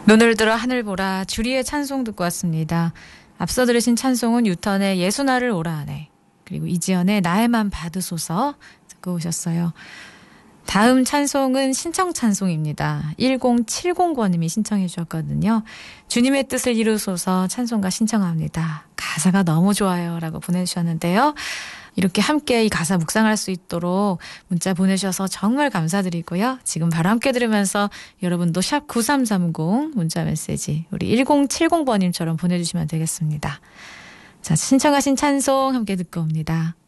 눈을 들어 하늘 보라 주리의 찬송 듣고 왔습니다. 앞서 들으신 찬송은 유턴의 예수나를 오라 하네, 그리고 이지연의 나에만 받으소서 듣고 오셨어요. 다음 찬송은 신청 찬송입니다. 1070번님이 신청해 주셨거든요. 주님의 뜻을 이루소서 찬송가 신청합니다. 가사가 너무 좋아요 라고 보내주셨는데요. 이렇게 함께 이 가사 묵상할 수 있도록 문자 보내주셔서 정말 감사드리고요. 지금 바로 함께 들으면서 여러분도 샵 9330 문자 메시지 우리 1070번님처럼 보내주시면 되겠습니다. 자, 신청하신 찬송 함께 듣고 옵니다.